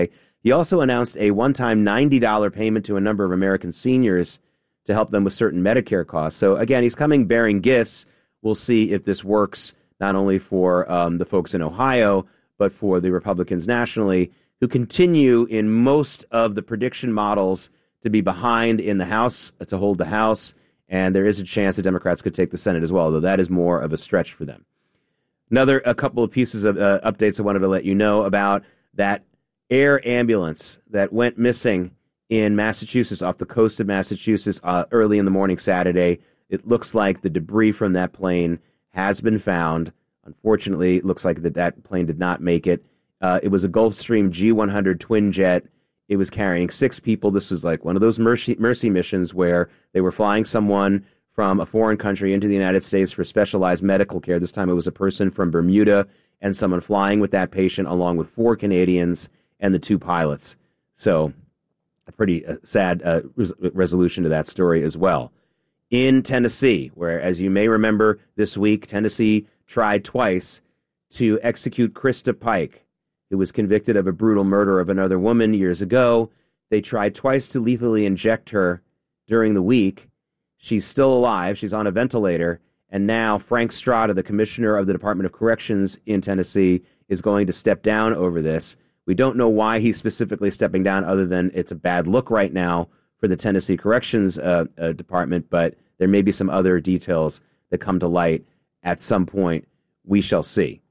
He also announced a one-time $90 payment to a number of American seniors to help them with certain Medicare costs. So again, he's coming bearing gifts. We'll see if this works not only for the folks in Ohio, but for the Republicans nationally, who continue in most of the prediction models to be behind in the House, to hold the House. And there is a chance the Democrats could take the Senate as well, though that is more of a stretch for them. A couple of pieces of updates I wanted to let you know about. That air ambulance that went missing in Massachusetts, off the coast of Massachusetts, early in the morning Saturday. It looks like the debris from that plane has been found. Unfortunately, it looks like that plane did not make it. It was a Gulfstream G100 twin jet. It was carrying 6 people. This was like one of those mercy missions where they were flying someone from a foreign country into the United States for specialized medical care. This time it was a person from Bermuda and someone flying with that patient along with 4 Canadians and the 2 pilots. So a pretty sad resolution to that story as well. In Tennessee, where, as you may remember this week, Tennessee tried twice to execute Krista Pike, who was convicted of a brutal murder of another woman years ago. They tried twice to lethally inject her during the week. She's still alive. She's on a ventilator. And now Frank Strada, the commissioner of the Department of Corrections in Tennessee, is going to step down over this. We don't know why he's specifically stepping down, other than it's a bad look right now for the Tennessee Corrections Department, but there may be some other details that come to light at some point. We shall see.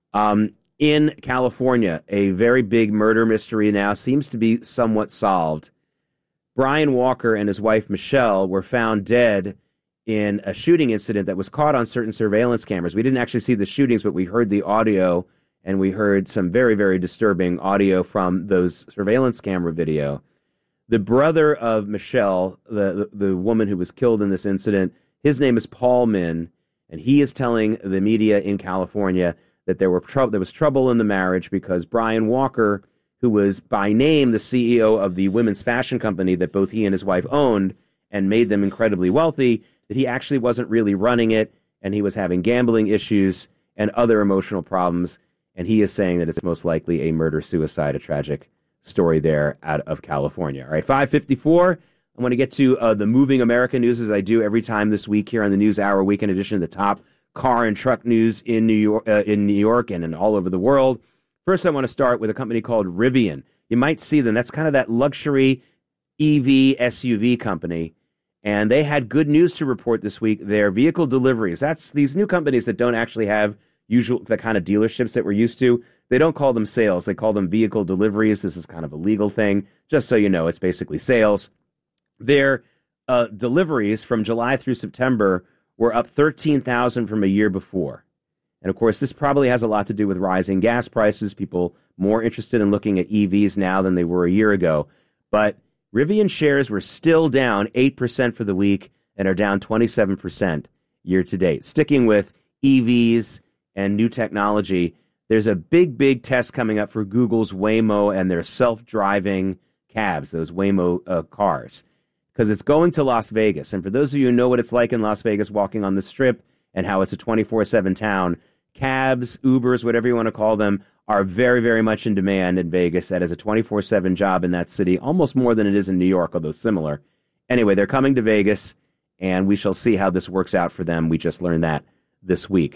In California, a very big murder mystery now seems to be somewhat solved. Brian Walker and his wife, Michelle, were found dead in a shooting incident that was caught on certain surveillance cameras. We didn't actually see the shootings, but we heard the audio, and we heard some very, very disturbing audio from those surveillance camera video. The brother of Michelle, the woman who was killed in this incident, his name is Paul Min, and he is telling the media in California that there was trouble in the marriage because Brian Walker, who was by name the CEO of the women's fashion company that both he and his wife owned and made them incredibly wealthy, that he actually wasn't really running it, and he was having gambling issues and other emotional problems. And he is saying that it's most likely a murder-suicide, a tragic story there out of California. All right, 5:54. I want to get to the moving America news, as I do every time this week here on the News Hour Weekend Edition, the top car and truck news in New York and all over the world. First, I want to start with a company called Rivian. You might see them. That's kind of that luxury EV SUV company. And they had good news to report this week. Their vehicle deliveries. That's these new companies that don't actually have the kind of dealerships that we're used to. They don't call them sales. They call them vehicle deliveries. This is kind of a legal thing. Just so you know, it's basically sales. Their deliveries from July through September were up 13,000 from a year before. And, of course, this probably has a lot to do with rising gas prices, people more interested in looking at EVs now than they were a year ago. But Rivian shares were still down 8% for the week and are down 27% year to date. Sticking with EVs and new technology, there's a big test coming up for Google's Waymo and their self-driving cabs, those Waymo cars, because it's going to Las Vegas. And for those of you who know what it's like in Las Vegas, walking on the Strip and how it's a 24/7 town, cabs, Ubers, whatever you want to call them, are very, very much in demand in Vegas. That is a 24/7 job in that city, almost more than it is in New York, although similar. Anyway, they're coming to Vegas, and we shall see how this works out for them. We just learned that this week.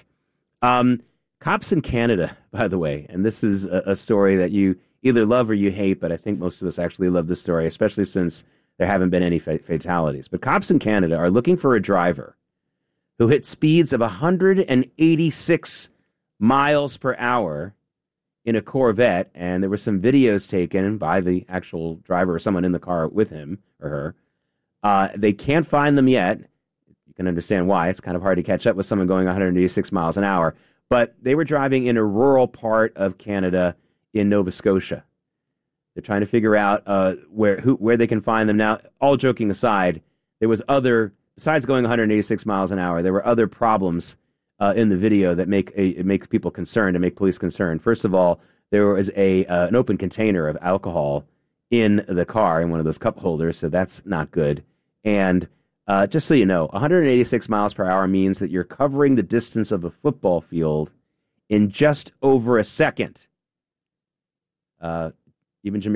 Cops in Canada, by the way, and this is a story that you either love or you hate, but I think most of us actually love this story, especially since there haven't been any fatalities. But cops in Canada are looking for a driver who hit speeds of 186 miles per hour in a Corvette, and there were some videos taken by the actual driver or someone in the car with him or her. They can't find them yet. You can understand why. It's kind of hard to catch up with someone going 186 miles an hour. But they were driving in a rural part of Canada in Nova Scotia. They're trying to figure out where they can find them. Now, all joking aside, there was besides going 186 miles an hour, there were other problems in the video that make people concerned and make police concerned. First of all, there was an open container of alcohol in the car, in one of those cup holders, so that's not good. And just so you know, 186 miles per hour means that you're covering the distance of a football field in just over a second. Even Jimmy